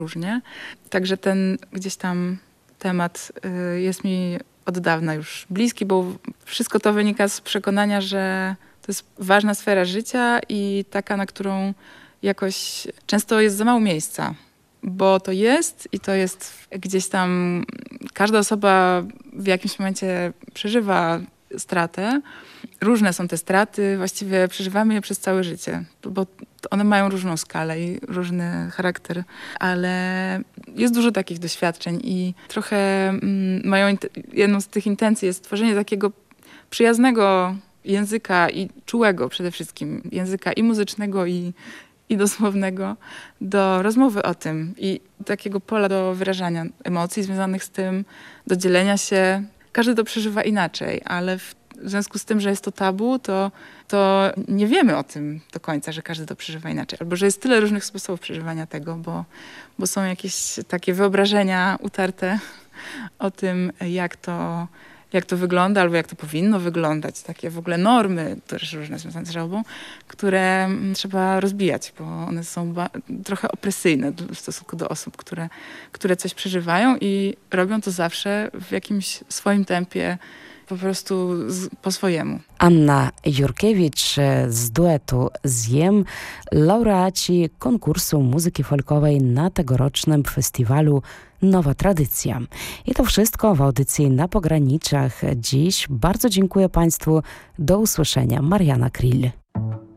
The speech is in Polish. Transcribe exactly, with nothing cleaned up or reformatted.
różnie. Także ten gdzieś tam temat y, jest mi od dawna już bliski, bo wszystko to wynika z przekonania, że to jest ważna sfera życia i taka, na którą jakoś często jest za mało miejsca. Bo to jest i to jest gdzieś tam, każda osoba w jakimś momencie przeżywa stratę. Różne są te straty, właściwie przeżywamy je przez całe życie, bo one mają różną skalę i różny charakter, ale jest dużo takich doświadczeń i trochę mm, moją, jedną z tych intencji jest tworzenie takiego przyjaznego języka i czułego przede wszystkim języka i muzycznego, i i dosłownego do rozmowy o tym i takiego pola do wyrażania emocji związanych z tym, do dzielenia się. Każdy to przeżywa inaczej, ale w związku z tym, że jest to tabu, to, to nie wiemy o tym do końca, że każdy to przeżywa inaczej. Albo że jest tyle różnych sposobów przeżywania tego, bo, bo są jakieś takie wyobrażenia utarte o tym, jak to jak to wygląda, albo jak to powinno wyglądać. Takie w ogóle normy, też różne związane z żałobą, które trzeba rozbijać, bo one są ba- trochę opresyjne w stosunku do osób, które, które coś przeżywają i robią to zawsze w jakimś swoim tempie, po prostu z, po swojemu. Anna Jurkiewicz z duetu Zjem, laureaci konkursu muzyki folkowej na tegorocznym festiwalu Nowa Tradycja. I to wszystko w audycji Na Pograniczach dziś. Bardzo dziękuję Państwu. Do usłyszenia. Marianna Krill.